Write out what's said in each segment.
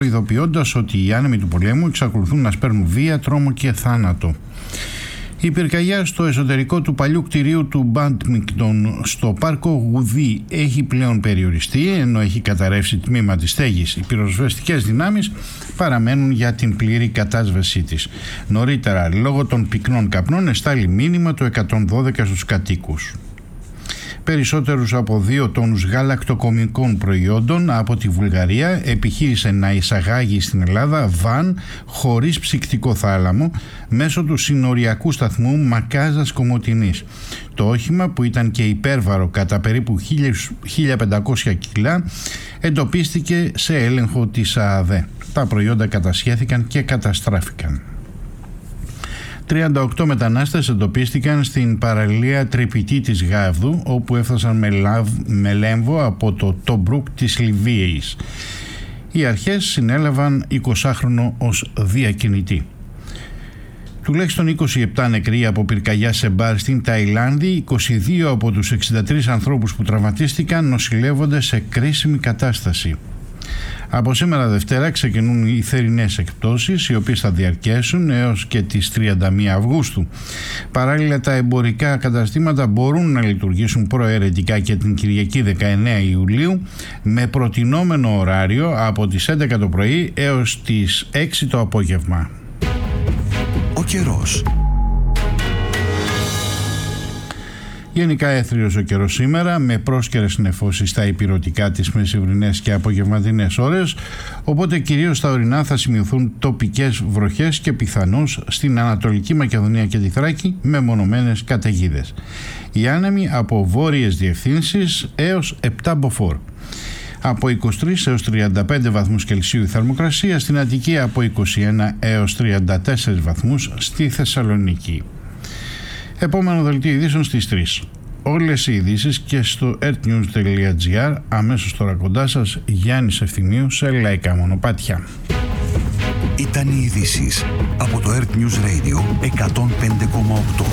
ειδοποιώντας ότι οι άνεμοι του πολέμου εξακολουθούν να σπέρνουν βία, τρόμο και θάνατο. Η πυρκαγιά στο εσωτερικό του παλιού κτηρίου του Μπάντμιγκτον στο πάρκο Γουδί έχει πλέον περιοριστεί, ενώ έχει καταρρεύσει τμήμα της στέγης. Οι πυροσβεστικές δυνάμεις παραμένουν για την πλήρη κατάσβεσή της. Νωρίτερα, λόγω των πυκνών καπνών, εστάλει μήνυμα το 112 στους κατοίκους. Περισσότερους από 2 τόνους γαλακτοκομικών προϊόντων από τη Βουλγαρία επιχείρησε να εισαγάγει στην Ελλάδα βαν χωρίς ψυκτικό θάλαμο μέσω του συνοριακού σταθμού Μακάζας Κομοτηνής. Το όχημα, που ήταν και υπέρβαρο κατά περίπου 1.500 κιλά, εντοπίστηκε σε έλεγχο της ΑΑΔ. Τα προϊόντα κατασχέθηκαν και καταστράφηκαν. 38 μετανάστες εντοπίστηκαν στην παραλία Τρυπητή της Γάβδου, όπου έφτασαν με λέμβο από το Τομπρούκ της Λιβύης. Οι αρχές συνέλαβαν 20χρονο ως διακινητή. Τουλάχιστον 27 νεκροί από πυρκαγιά σε μπαρ στην Ταϊλάνδη. 22 από τους 63 ανθρώπους που τραυματίστηκαν νοσηλεύονται σε κρίσιμη κατάσταση. Από σήμερα Δευτέρα ξεκινούν οι θερινές εκπτώσεις, οι οποίες θα διαρκέσουν έως και τις 31 Αυγούστου. Παράλληλα, τα εμπορικά καταστήματα μπορούν να λειτουργήσουν προαιρετικά και την Κυριακή 19 Ιουλίου με προτινόμενο ωράριο από τις 11 το πρωί έως τις 6 το απόγευμα. Ο καιρός. Γενικά έθριος ο καιρός σήμερα, με πρόσκαιρες νεφώσεις στα ηπειρωτικά τις μεσημβρινές και απογευματινές ώρες, οπότε κυρίως στα ορεινά θα σημειωθούν τοπικές βροχές και πιθανώς στην Ανατολική Μακεδονία και τη Θράκη με μονομένες καταιγίδες. Οι άνεμοι από βόρειες διευθύνσεις έως 7 μποφόρ. Από 23 έως 35 βαθμούς Κελσίου η θερμοκρασία, στην Αττική από 21 έως 34 βαθμούς στη Θεσσαλονίκη. Επόμενο δελτίο ειδήσεων στις 3. Όλες οι ειδήσεις και στο earthnews.gr. Αμέσως τώρα κοντά σας, Γιάννης Ευθυμίου σε λαϊκά μονοπάτια. Ήταν οι ειδήσεις από το Earth News Radio 105,8.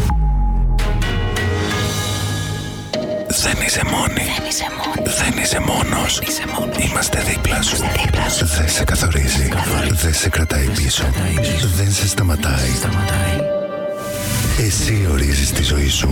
Δεν είσαι μόνη. Δεν είσαι μόνος. Είμαστε δίπλα σου. Δεν σε καθορίζει. Δεν σε κρατάει πίσω. Δεν σε σταματάει. Εσύ ορίζεις τη ζωή σου.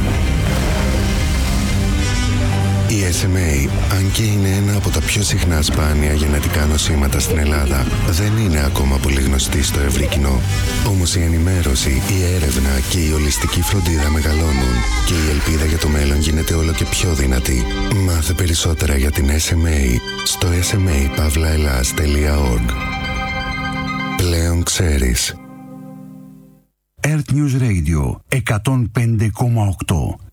Η SMA, αν και είναι ένα από τα πιο συχνά σπάνια γενετικά νοσήματα στην Ελλάδα, δεν είναι ακόμα πολύ γνωστή στο ευρύ κοινό. Όμως η ενημέρωση, η έρευνα και η ολιστική φροντίδα μεγαλώνουν και η ελπίδα για το μέλλον γίνεται όλο και πιο δυνατή. Μάθε περισσότερα για την SMA στο sma-pavlaelas.org. Πλέον ξέρεις. Earth News Radio 105,8.